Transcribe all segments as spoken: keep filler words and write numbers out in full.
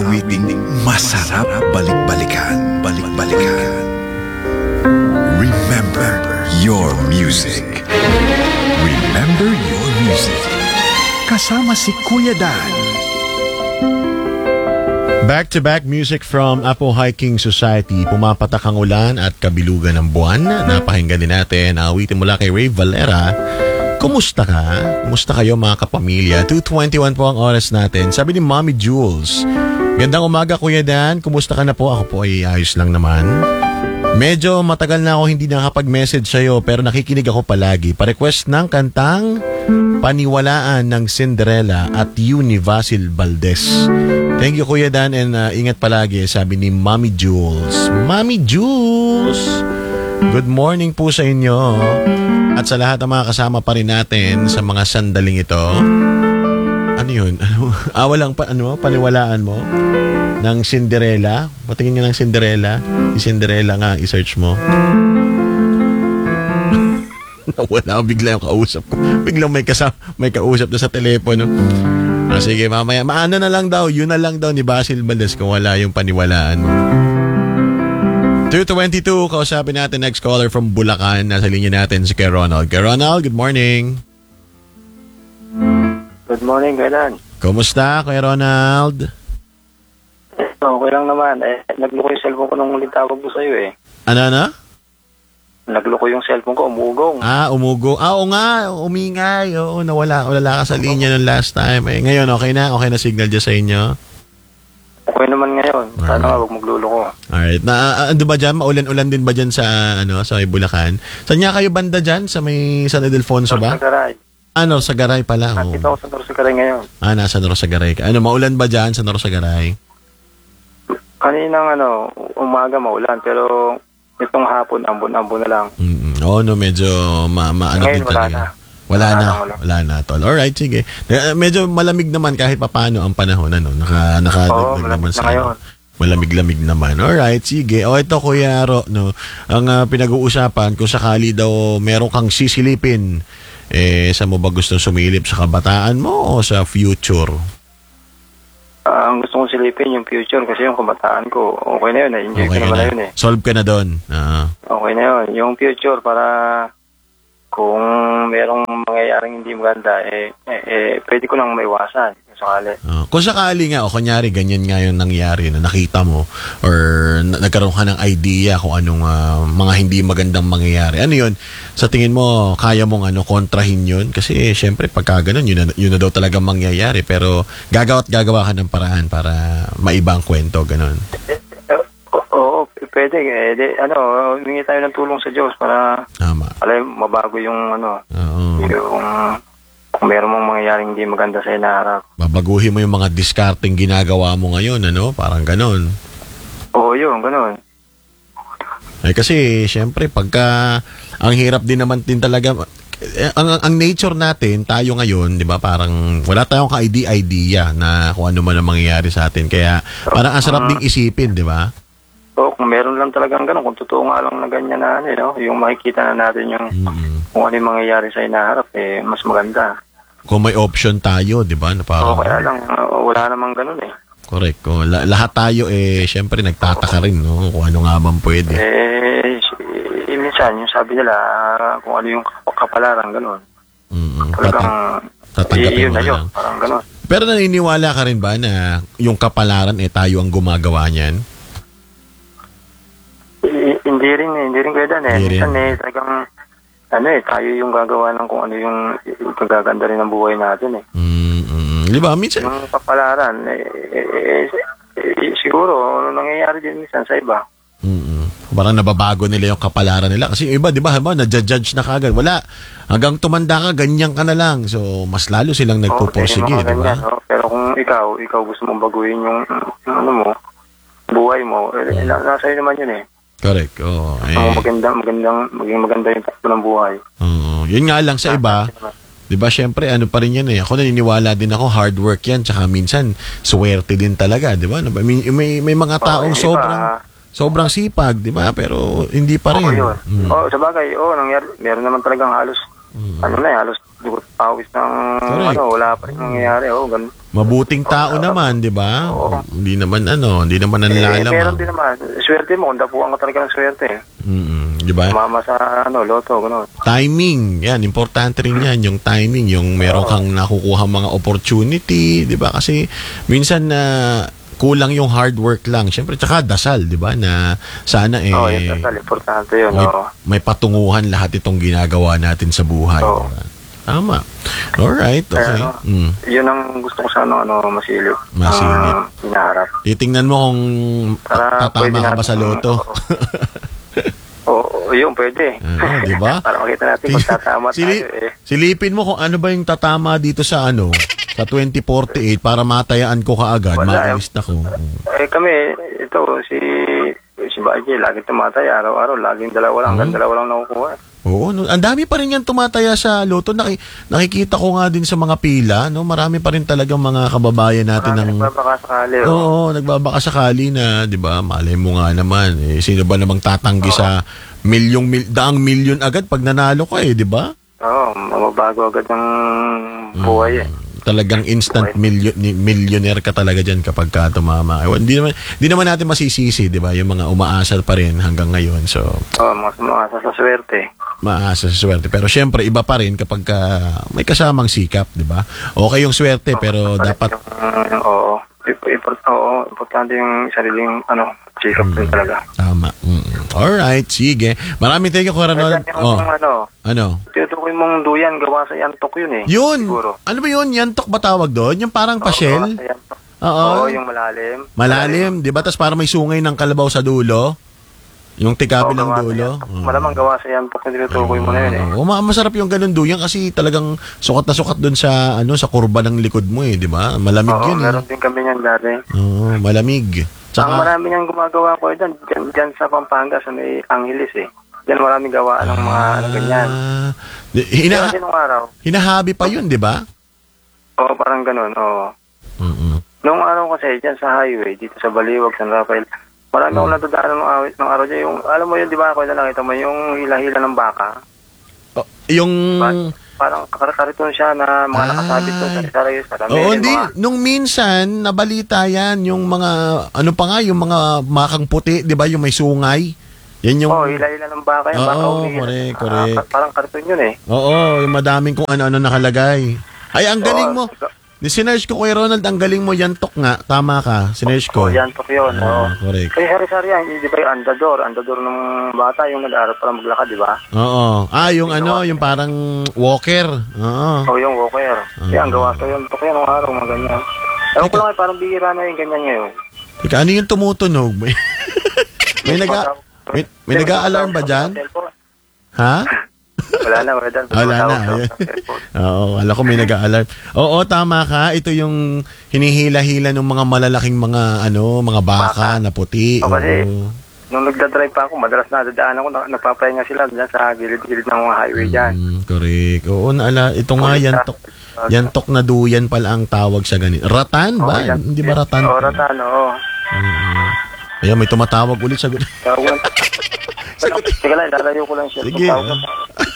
awiting masarap balik-balikan, balik-balikan. Remember your music. Remember your music. Kasama si Kuya Dan. Back-to-back music from Apo Hiking Society. Pumapatak ang ulan at kabilugan ng buwan. Napahinggan din natin ang awitin mula kay Ray Valera. Kumusta ka? Kumusta kayo mga kapamilya? two twenty-one po ang oras natin. Sabi ni Mommy Jules, gandang umaga Kuya Dan. Kumusta ka na po? Ako po ay ayos lang naman. Medyo matagal na ako hindi nakapag-message sa'yo pero nakikinig ako palagi. Pa-request ng kantang Paniwalaan ng Cinderella at Yuni Vasil Valdez. Thank you Kuya Dan and uh, ingat palagi, sabi ni Mommy Jules. Mommy Jules! Good morning po sa inyo. At sa lahat ng mga kasama pa rin natin sa mga sandaling ito. Ano yun? Ano? Ah, walang pa, ano, paniwalaan mo? Ng Cinderella? Patingin nga ng Cinderella. Si Cinderella nga, i-search mo. Nawala, bigla yung kausap ko. Biglang may, kasama, may kausap na sa telepono. Ah, sige, mamaya. Maano na lang daw, yun na lang daw ni Basil Valdez kung wala yung paniwalaan mo. two twenty-two, kausapin natin next caller from Bulacan. Nasa linya natin si Kay Ronald. Kay Ronald, good morning. Good morning, Kuya Dan. Kumusta, Kay Ronald? Okay lang naman. Eh, nagloko yung cellphone ko nung ulit tawag ko sa'yo eh. Ano, ano? Nagloko yung cellphone ko, umugong. Ah, umugong. Ah, oo nga, umingay. Oo, nawala, wala ka sa linya nung last time. Eh, ngayon, okay na? Okay na signal dyan sa inyo? Okay naman ngayon. Sana nga, huwag magluloko. Alright. Na, ando ba dyan? Maulan-ulan din ba dyan sa, ano, sa may Bulacan? Saan nga kayo banda dyan? Sa may San Ildefonso ba? Sa Garay. Ano, sa Garay pala. Oh. Nakita ko sa Norsagaray ngayon. Ah, nasa Norsagaray. Ano, maulan ba dyan sa Norsagaray? Kaninang ano, umaga maulan, pero itong hapon, ambon-ambon na lang. Mm-hmm. Oo, no, medyo ma, ma ano ngayon, din wala talaga. na. Wala, wala na, na, wala. wala na, tol. Alright, sige. Uh, medyo malamig naman kahit papano ang panahon, ano, naka, naka, Oo, naman malamig sa, na ngayon. Malamig-lamig naman. Alright, sige. O, ito, Kuya Ro, no, ang uh, pinag-uusapan, kung sakali daw meron kang sisilipin, eh, saan mo ba gusto sumilip? Sa kabataan mo o sa future? Uh, ang gusto kong silipin yung future kasi yung kabataan ko, okay na yun. Na-enjoy Okay ko naman na. na yun eh. Solve ka na doon. Uh, Okay na yun. Yung future para kung merong mangyayaring hindi maganda, eh, eh, eh pwede ko nang maiwasan kung sakali. uh, kung sakali nga, o kunyari, ganyan nga yung nangyari na nakita mo or na- nagkaroon ka ng idea kung anong uh, mga hindi magandang mangyayari. Ano yun? Sa tingin mo, kaya mong ano, kontrahin yun? Kasi, syempre, pagka ganun, yun na, yun na daw talagang mangyayari. Pero, gagawa at gagawa ka ng paraan para maiba ang kwento, ganun. Oo, pwede. Eh, di, ano, humingi tayo ng tulong sa Diyos para Tama. alay, mabago yung ano, Oo. yung kung meron mong mangyayaring hindi maganda sa inaharap. Babaguhin mo yung mga discarding ginagawa mo ngayon, ano? Parang ganun. Oo, yun, ganun. Eh, kasi, syempre, pagka, ang hirap din naman din talaga, eh, ang, ang nature natin, tayo ngayon, di ba, parang wala tayong ka-idea na kung ano man ang mangyayari sa atin. Kaya, parang ang sarap ding isipin, di ba? Oo, kung meron lang talagang ganun, kung totoo nga lang na ganyan na, ano, eh, no? Yung makikita na natin yung Mm-hmm. kung ano yung mangyayari sa inaharap, eh, mas maganda. Kung may option tayo, di ba? Na parang, Oo, kaya lang, uh, wala namang ganun eh. correct. Kung la- lahat tayo, eh, syempre, nagtataka rin, no? Kung ano nga bang pwede. Eh, eh, minsan, yung sabi nila, uh, kung ano yung kap- kapalaran, ganun. Mm-hmm. Talagang, tatanggapin yun mo na na yun, lang. parang ganun. Pero naniniwala ka rin ba na yung kapalaran, eh, tayo ang gumagawa niyan? I- hindi rin eh, hindi rin kaya dan eh. Hindi rin. Minsan eh, talagang, ano eh, tayo yung gagawa ng kung ano yung kagaganda rin ng buhay natin eh. Mm-hmm. Di ba? Minsan, Yung kapalaran, eh, eh, eh, eh, siguro, ano nangyayari din minsan sa iba. mm parang nababago nila yung kapalaran nila. Kasi yung iba, di ba, halimbawa, nadja-judge na kagad. Wala. Hanggang tumanda ka, ganyan ka na lang. So, mas lalo silang nagpupursige, Oo, di ba? ganyan, no? Pero kung ikaw, ikaw gusto mong baguhin yung, yung ano mo, buhay mo, eh, na, nasa iyo naman yun eh. Correct. Oo. Eh, Ang magandang, magandang, maging maganda yung takbo ng buhay. oo. Yun nga lang sa iba, di ba, syempre, ano pa rin yan eh. Ako naniniwala din ako, hard work yan. Tsaka minsan, swerte din talaga, di ba? May, may, may mga taong Oo, eh, sobrang, iba, sobrang sipag, di ba? Pero hindi pa rin. Oo, yun. Mm. Oo, sa bagay, oo, nangyari, meron naman talagang halos ano na eh, halos dugot pawis ng Correct. ano, wala pa rin nangyayari. Oh, ganun. Mabuting tao naman, di ba? Oo. Hindi naman ano, hindi naman Eh, nanlalamang. meron din naman. Swerte mo, kung dapuan ka talaga ng swerte. Mm, di ba? Mama sa ano, loto, gano'n. Timing, yan, importante rin yan, yung timing, yung meron kang nakukuha mga opportunity, di ba? Kasi minsan na kulang yung hard work lang. Siyempre, tsaka dasal, di ba? Na sana eh, Oo, oh, yun total. Importante yun. may, Oo. may patunguhan lahat itong ginagawa natin sa buhay. Oo. Diba? Tama. Alright, okay. Pero, Mm. yun ang gusto ko sa ano, ano masilip. Masilip. Ang hinaharap. Titingnan mo kung Para tatama pwede ka ba natin- sa loto. Oo, oo, yun, pwede. Ah, di ba? Para makita natin kung tatama Sili- tayo eh. Silipin mo kung ano ba yung tatama dito sa ano, sa twenty forty-eight para matayaan ko kaagad. Wala, Maalis na ko. Eh kami, ito, si si Baji, laging tumatay, araw-araw, laging dalawa lang, hanggang dalawa lang nakukuha. Oo, no, ang dami pa rin yan tumataya sa loto. Naki, nakikita ko nga din sa mga pila, no? Marami pa rin talagang mga kababayan natin Marami ng nagbabaka sakali. oh. Oo, nagbabaka sakali na, 'di ba? Malay mo nga naman, eh, sino ba namang tatanggi sa milyong mil, daang milyon agad pag nanalo ka eh, 'di ba? Oo, mababago agad ng buhay eh. Talagang instant milyon millionaire ka talaga diyan kapag ka tumama. Ewan, Hindi naman hindi naman natin masisisi, 'di ba? Yung mga umaasa pa rin hanggang ngayon. So, Oo, mga sumasa sa swerte. maasa sa swerte. Pero syempre, iba pa rin kapag ka may kasamang sikap, 'di ba? Okay yung swerte, pero dapat Yung, yung, oo, import, oo, importante yung sariling, ano, sikap din talaga. tama. Mm. Alright, sige. Maraming thank you, Kuya Ronald. Kaya yung, Oh, ano, ano? tinutukoy mong duyan, gawa sa yantok yun eh. Yun! Siguro. Ano ba yun? Yantok ba tawag doon? Yung parang Oo, pa-shell? gawa sa yantok. Oo. Oo, yung malalim. Malalim, di ba? Tapos parang may sungay ng kalabaw sa dulo. Yung tikabi Oo, ng gawa sa dulo. yantok. Malamang gawa sa yantok yung tinutukoy mo na yun eh. Oo, ma- masarap yung ganun duyan kasi talagang sukat na sukat doon sa ano sa kurba ng likod mo eh, di ba? Malamig Oo, yun. Eh. meron din kami niyan dati. Oo, malamig. Ang Tsaka, marami niyang gumagawa ko dyan, dyan, dyan sa Pampanga, sa may Angeles eh. Diyan maraming gawa ng mga ano ganyan. Ah, di- Pero hina, kasi nung araw, hinahabi pa yun, di ba? oo, parang ganun, oo. Mm-mm. Nung araw kasi, dyan sa highway, dito sa Baliwag, San Rafael, marami akong natadaan ng araw, ng araw dyan. Yung, alam mo yun, di ba, ako na nakita mo, yung hila-hila ng baka. Oh, yung... Pa- parang kariton siya na mga Ah. nakasabit doon sa isa sa salamin. Oo, yung hindi. mga- Nung minsan, nabalita yan, yung mga, ano pa nga, yung mga makang puti, di ba, yung may sungay. Yan yung... Oo, hila-hila ng baka. Yung Oo, baka umiiyak. correct, Ah, correct. pa- parang kariton yun eh. Oo, yung madaming kung ano-ano nakalagay. Ay, ang galing mo. Oo, Di sinerge ko kay Ronald, ang galing mo, yantok nga. Tama ka, sinerge ko. Oo, yan po yun. Oo, Oo. correct. Kaya sari-sari yan, di ba yung andador? Andador ng bata, yung nag-aaral para maglakad, di ba? Oo. Ah, yung ano, yung parang walker. Oo. O yung walker. Ah. Yan, gawa ko yun. Ito kaya nung araw, mga ganyan. Ewan ko lang eh, parang bihira na yung ganyan ngayon. Teka, ano yung tumutunog? May, may naga... May, may nag-a-alarm ba dyan? Ha? Wala na, wala dyan. Ah, wala na. Tumatawa Ayan. sa cellphone. Oo, alam ko may nag-a-alarm. Oo, tama ka. Ito yung hinihila-hila ng mga malalaking mga ano, mga baka na puti. O, kasi, Oo. nung nagdadrive pa ako, madalas na dadaan ako, na- nagpapahinga sila dyan sa gilid-gilid ng mga highway dyan. Mm, correct. Oo, naala, ito nga Correct, yantok. ah. Yantok na duyan pala ang tawag sa ganito. Ratan ba? Oo, yan. Hindi ba ratan? Oo, ratan, oo. Mm. Ayan, may tumatawag ulit. Sagot. Tawag lang. Teka lang, lalayo ko lang siya. Sige. Tawag lang.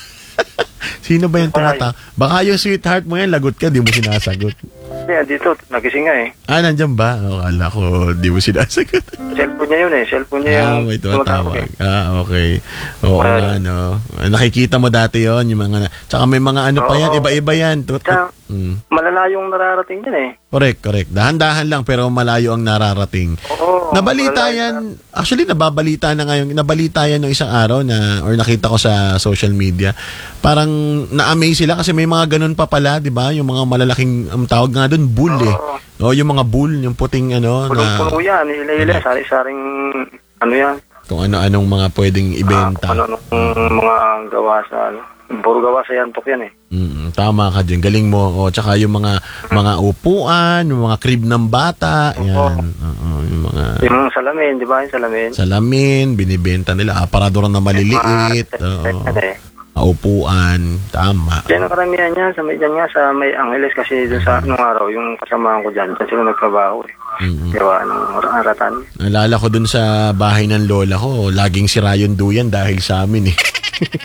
Sino ba yung tumatawag? Baka yung sweetheart mo yan, lagot ka, di mo sinasagot. Hindi, dito, nagising nga eh. Ah, nandyan ba? O, kala ko, di mo sinasagot. Cellphone niya yun eh. Cellphone niya Ah, yung may tumatawag tumatawag. eh. Ah, okay. Oo Well, nga, no. Nakikita mo dati yon yung mga... Tsaka may mga ano pa yan, Oo. iba-iba yan. Tut- Tsaka, Mm. malala yung nararating dyan eh. Correct, correct. Dahan-dahan lang pero malayo ang nararating. Oo. Nabalita malala yan, actually nababalita na ngayon, nabalita yan ng isang araw na, or nakita ko sa social media, parang na-amaze sila kasi may mga ganun pa pala, di ba? Yung mga malalaking, ang tawag nga doon, bull eh. O, yung mga bull, yung puting ano, Punong-puno na yan. Hila-hila. Sari-saring, ano yan. kung ano-anong mga pwedeng Ah, ibenta. kung ano nung mga gawa sa, ano. Puro gawa sa yantok yan eh. Mm, tama ka dyan. Galing mo. O, tsaka yung mga mga upuan, yung mga crib ng bata, yan. Oo, yung mga Yung salamin, di ba? Yung salamin. salamin, binibenta nila. Aparador na maliliit. Mga- Oo. eh. Upuan. Tama. Diyan ang karamihan niya, sa may, dyan nga sa may Angeles kasi dun sa nung araw, yung kasamahan ko dyan, dyan sila nagtrabaho eh. Mm-mm. Gawa ng ratan. Naalala ko dun sa bahay ng lola ko, laging sira yung duyan dahil sa amin eh.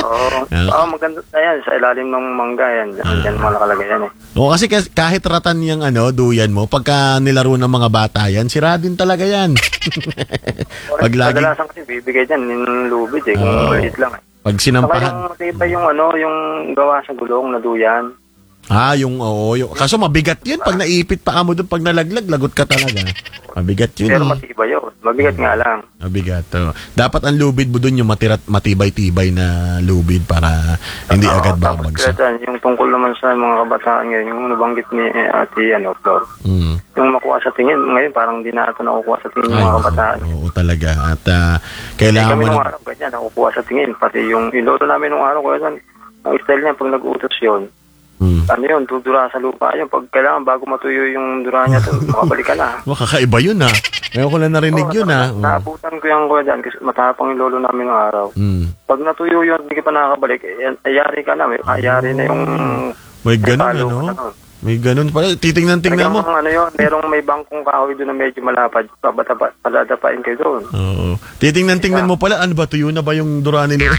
Oo. Oo, maganda. Ayan, sa ilalim ng mangga yan. Diyan mga nakalagay yan eh. O kasi kas- kahit ratan yung ano, duyan mo, pagka nilaro ng mga bata yan, sira din talaga yan. Pag lagi, Kadalasan kasi bibigay dyan, yung lubid eh, kung Oo. maliit lang eh. pag Saka sinampahan. yung matibay yung ano, yung gawa sa gulong na duyan. Ah, yung oo. Yung, kaso mabigat yun. Pag naipit pa ka mo doon, pag nalaglag, lagot ka talaga. Mabigat yun. Pero eh. matibay yun. Mabigat nga lang. Mabigat. Oh. Dapat ang lubid mo doon yung matirat, matibay-tibay na lubid para hindi Oo, agad tapos babagsak. kaya dyan, yung tungkol naman sa mga kabataan ngayon, yung nabanggit ni eh, Ate ano, Flor, Mm. yung makuha sa tingin, ngayon parang hindi na ito nakukuha sa tingin ng Ay, mga oo, kabataan. oo, talaga. At ah, Eh, kailangan kami mo nung na... araw, ganyan, nakukuha sa tingin. Pati yung iloto namin nung araw, kaya dyan, ang style niya, pag nag-utos yun, Mm. ano yun, dudura sa lupa yun. Pag kailangan, bago matuyo yung dura niya, to, makabalik ka na. Wow, kakaiba yun ah. Ngayon ko lang narinig Oo, yun ah. na- Naabutan ko yung kuya dyan, kasi matapang yung lolo namin nung araw. Mm. Pag natuyo yun, hindi ka pa nakakabalik, eh, ayari ka na, may ayari na yung... May ganun palo ano? ka na nun. May ganun pala. Titingnan-tingnan mo. Talagang ano yun, merong may bangkong kahoy doon na medyo malapad, pabatapa, paladapain kayo doon. Oo. Titingnan-tingnan mo pala. Ano ba? Tuyo na ba yung dura nila?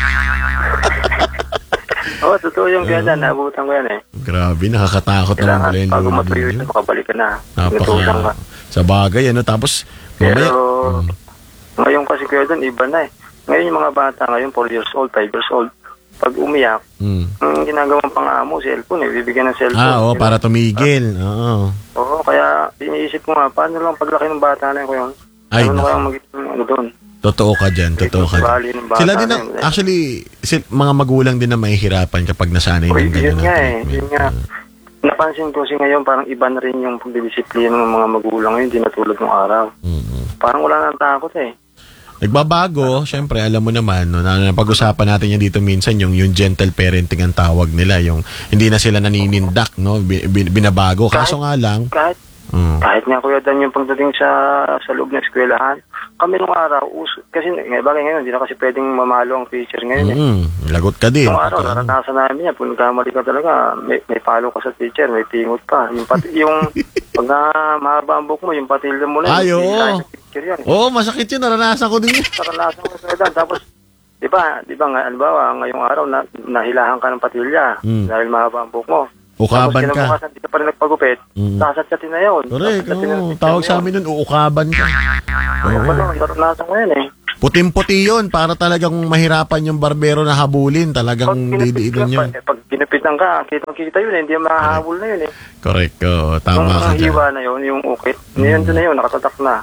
Oo, totoo yung kaya dyan, naabutan ko yan eh. Grabe, nakakatakot naman Kailangan, pala yung bago lolo matuyo ninyo. yun, makabalik ka na. Natulang ka. Napaka... Sa bagay, ano? Tapos, mamaya... Pero, Mm. ngayon kasi kaya doon, iba na eh. Ngayon yung mga bata, ngayon four years old, five years old, pag umiyak, Mm. ang ginagawang pang-amo, cellphone eh, bibigyan ng cellphone. Ah, oo, Yun. para tumigil. Oo. Oo, kaya iniisip ko nga, paano lang paglaki ng bata na yun ko yun? Ay, ano na naku. kaya magiging ano doon? Totoo ka dyan, totoo ka dyan. Bali ng bata Sila din, na ang, yun. actually, sil, mga magulang din na mahihirapan kapag nasanay Oy, ng ganyan yun na nga eh, treatment. yun nga. Napansin ko kasi ngayon parang iba na rin yung pagdidisiplina ng mga magulang ngayon, hindi na tulad ng araw. Mm-mm. Parang wala nang takot eh. Nagbabago, syempre, alam mo naman, no, na napag-usapan natin yan dito minsan, yung, yung gentle parenting ang tawag nila, yung hindi na sila naninindak, no, bi- bi- binabago. Kaso nga lang, Kahit mm, kahit nga kuya Dan yung pagdating sa sa loob ng eskwelahan, kami nung araw, uso, kasi ngay bagay ngayon, hindi na kasi pwedeng mamalo ang teacher ngayon eh. mm, lagot ka din. Nung araw, naranasan namin yan, kung nagkamali ka talaga, may, may palo ka sa teacher, may pingot pa. Yung, pati, yung pag na mahaba ang buhok mo, yung patilya mo na, Ay, yung oo. design ng teacher yan. Oo, oh, masakit yun, naranasan ko din yun. Naranasan ko sa Dan. Tapos, di ba, di ba, nga, halimbawa, ngayong araw, na, nahilahan ka ng patilya, Mm. dahil mahaba ang buhok mo. Ukaban Tapos, ka. kinabukasan, di ka pa rin nagpagupit, Mm. sasatsatin na yun. Correct, Sasatsatin na ng oo. teacher Tawag mo sa yun. amin nun, uukaban ka. Ayun pala, naranasan ko yan eh. Puting-puti yun, para talagang mahirapan yung barbero na habulin. Talagang ginupit didiinan ka, yun. pag, pag ginupitan ka, kitang-kita yun eh, hindi yung mahahabol na yun eh. Correct, oo. Yung Tama ka dyan. hiwa na yun, yung ukit, mm. na yun, nakatatak na.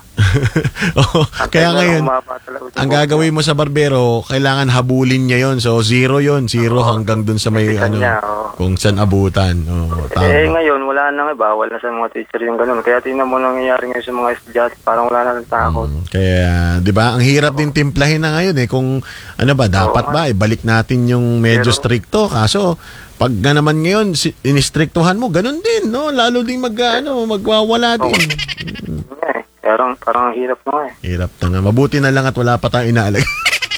Oo, At kaya ayun, ngayon, humaba talaga yung ang buhok gagawin mo sa barbero, kailangan habulin niya yon. So, zero yon. Zero hanggang dun sa may, Ginupitan ano, niya, oo. kung saan abutan. Oo, Eh tama. ngayon, wala na nga, bawal na sa mga teacher yung ganun. Kaya tingnan mo nangyayari ngayon sa mga estudyante, parang wala na ng takot. Mm, Kaya, di ba, ang hirap din timplahin na ngayon eh. Kung, ano ba, dapat Oo, ba, ibalik natin yung medyo Pero- stricto. Kaso, pag nga naman ngayon, si- inistriktuhan mo, ganun din, no? Lalo din mag, ano, magwawala din. Yun nga eh. Parang, parang ang hirap na nga eh. Hirap na nga. Mabuti na lang at wala pa tayong inaalag.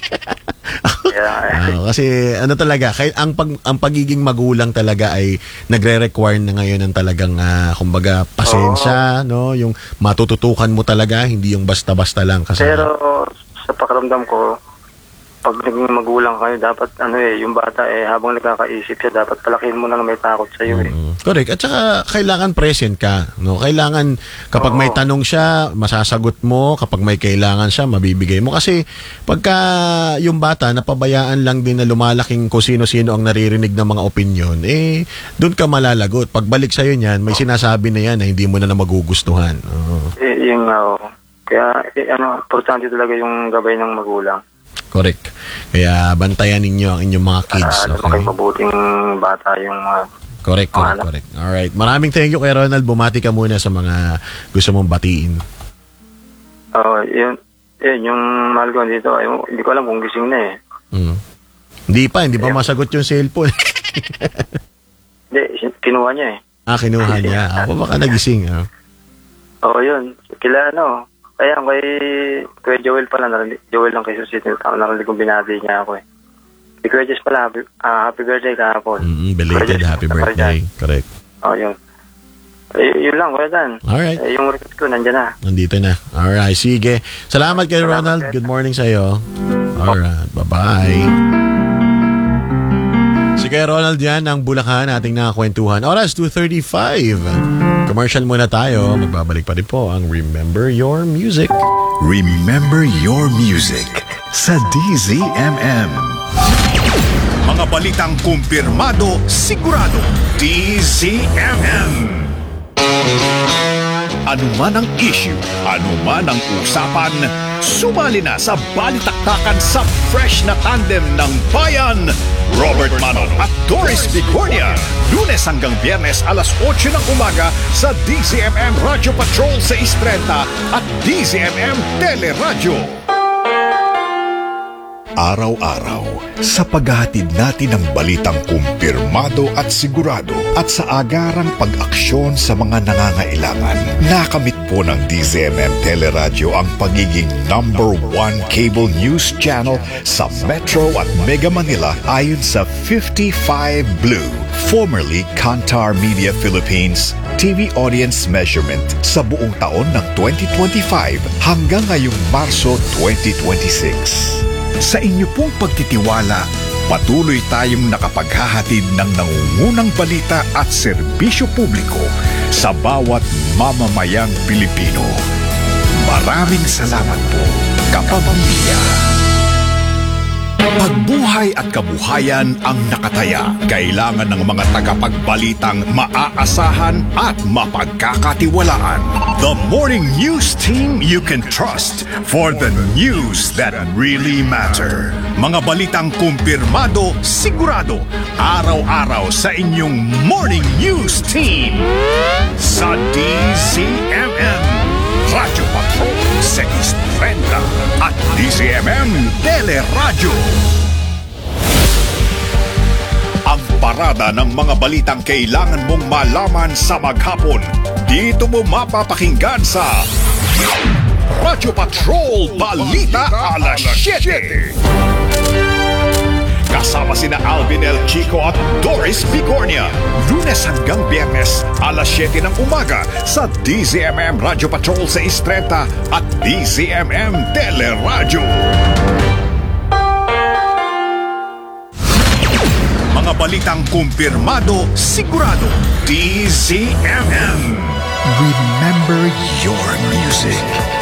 Kaya, Ah, kasi ano talaga, kay ang pag ang pagiging magulang talaga ay nagre-require na ngayon ng talagang ah, kumbaga pasensya, no, yung matututukan mo talaga, hindi yung basta-basta lang kasi pero sa pakiramdam ko, pag naging magulang kayo, dapat ano eh, yung bata eh, habang nagkakaisip siya, dapat palakihin mo na na may takot sa iyo eh. Mm, correct. At saka kailangan present ka, no? Kailangan kapag may Oo. tanong siya, masasagot mo, kapag may kailangan siya, mabibigay mo kasi pagka yung bata napabayaan lang din na lumalaking kung sino-sino ang naririnig ng mga opinion, eh doon ka malalagot. Pagbalik sa niyan, may sinasabi na yan na hindi mo na, na magugustuhan. Oo. Eh, yung nga, oh. Kaya, eh, ano, importante talaga yung gabay ng magulang. Correct. Kaya bantayan ninyo ang inyong mga kids. Para Okay? okay. mabuting bata yung mga Correct, correct, Ano? correct. Alright. Maraming thank you kay Ronald. Bumati ka muna sa mga gusto mong batiin. oh, yun, yun, yung mahal ko dito, ay, hindi ko alam kung gising na eh. Mm. Hindi pa, hindi pa Yeah. masagot yung cellphone. Hindi, sin- kinuha niya eh. ah, kinuha niya. Ako baka nagising. Ah. Oo, yun. Kila ano, kaya kay Kuya Joel pala, narinig, Joel lang kay Susit, narinig kong binati niya ako eh. Si Kuya Jess pala, happy, ah, happy birthday kahapon. Mm, belated happy birthday. Correct. Oo, yun. Eh, yun lang, Kuya Dan. Alright. Eh, yung request ko, nandyan na. Nandito na. Alright, sige. Salamat kay Salamat, Ronald. sir. Good morning sa iyo. Alright, bye-bye. Si Kuya Ronald yan ng Bulacan, ating nakakwentuhan. Oras two thirty-five. Commercial muna tayo. Magbabalik pa rin po ang Remember Your Music. Remember Your Music sa D Z M M. Mga balitang kumpirmado, sigurado, D Z M M. Ano man ang issue, ano man ang usapan, sumali na sa balitaktakan sa fresh na tandem ng bayan. Robert Manon at Doris Bigornia. Lunes hanggang Biyernes alas otso ng umaga sa D Z M M Radio Patrol sa Istrenta at D Z M M Teleradyo. Araw-araw, sa paghahatid natin ng balitang kumpirmado at sigurado at sa agarang pag-aksyon sa mga nangangailangan, nakamit po ng D Z M M Teleradyo ang pagiging number one cable news channel sa Metro at Mega Manila ayon sa fifty-five Blue, formerly Kantar Media Philippines, T V audience measurement sa buong taon ng twenty twenty-five hanggang ngayong Marso twenty twenty-six. Sa inyo pong pagtitiwala, patuloy tayong nakapaghahatid ng nangungunang balita at serbisyo publiko sa bawat mamamayang Pilipino. Maraming salamat po, kapamilya. Pagbuhay at kabuhayan ang nakataya. Kailangan ng mga tagapagbalitang maaasahan at mapagkakatiwalaan. The morning news team you can trust for the news that really matter. Mga balitang kumpirmado, sigurado, araw-araw sa inyong morning news team. Sa D Z M M, Radyo Patrol sa Istrenta at D Z M M Teleradyo. Ang parada ng mga balitang kailangan mong malaman sa maghapon. Dito mo mapapakinggan sa Radyo Patrol Balita Alas siyete. Kasama sina Alvin El Chico at Doris Bigornia. Lunes hanggang Biyernes, alas siyete ng umaga sa D Z M M Radio Patrol sa Istrenta at D Z M M Teleradyo. Mga balitang kumpirmado, sigurado, D Z M M. Remember your music.